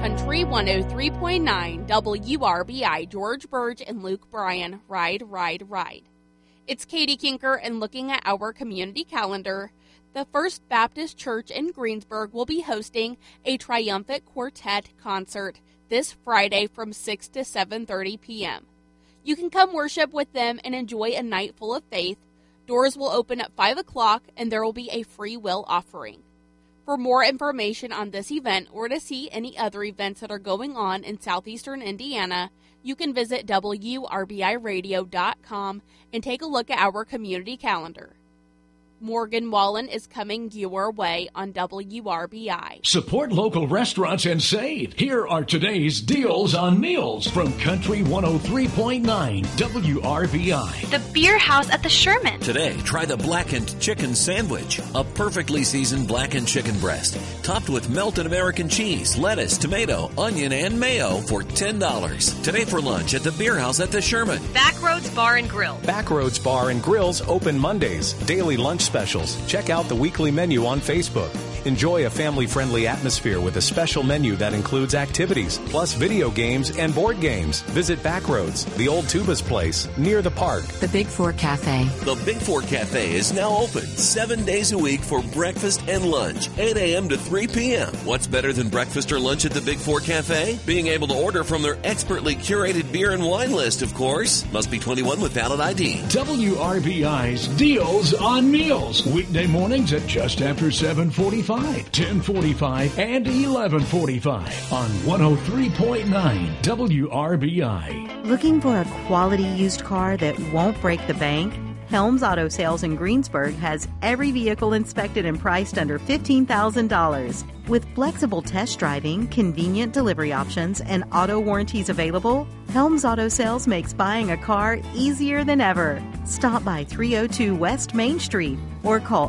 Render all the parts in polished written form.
Country 103.9 WRBI, George Burge and Luke Bryan, Ride, Ride, Ride. It's Katie Kinker, and looking at our community calendar, the First Baptist Church in Greensburg will be hosting a Triumphant Quartet concert this Friday from 6 to 7:30 p.m. You can come worship with them and enjoy a night full of faith. Doors will open at 5 o'clock, and there will be a free will offering. For more information on this event or to see any other events that are going on in southeastern Indiana, you can visit WRBIRadio.com and take a look at our community calendar. Morgan Wallen is coming your way on WRBI. Support local restaurants and save. Here are today's deals on meals from Country 103.9 WRBI. The Beer House at the Sherman. Today, try the blackened chicken sandwich. A perfectly seasoned blackened chicken breast, topped with melted American cheese, lettuce, tomato, onion, and mayo for $10. Today for lunch at the Beer House at the Sherman. Backroads Bar and Grill. Backroads Bar and Grill's open Mondays. Daily lunch specials. Check out the weekly menu on Facebook. Enjoy a family-friendly atmosphere with a special menu that includes activities, plus video games and board games. Visit Backroads, the old Tubas place, near the park. The Big Four Cafe. The Big Four Cafe is now open 7 days a week for breakfast and lunch, 8 a.m. to 3 p.m. What's better than breakfast or lunch at the Big Four Cafe? Being able to order from their expertly curated beer and wine list, of course. Must be 21 with valid ID. WRBI's Deals on Meals. Weekday mornings at just after 7:45, 10:45, and 11:45 on 103.9 WRBI. Looking for a quality used car that won't break the bank? Helms Auto Sales in Greensburg has every vehicle inspected and priced under $15,000. With flexible test driving, convenient delivery options, and auto warranties available, Helms Auto Sales makes buying a car easier than ever. Stop by 302 West Main Street or call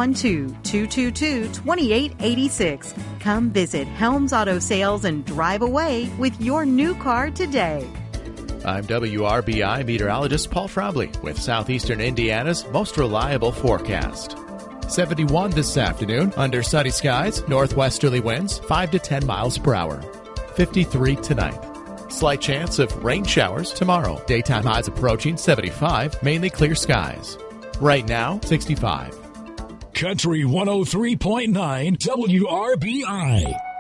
812-222-2886. Come visit Helms Auto Sales and drive away with your new car today. I'm WRBI meteorologist Paul Frobley with Southeastern Indiana's most reliable forecast. 71 this afternoon, under sunny skies, northwesterly winds 5 to 10 miles per hour. 53 tonight. Slight chance of rain showers tomorrow. Daytime highs approaching 75, mainly clear skies. Right now, 65. Country 103.9 WRBI.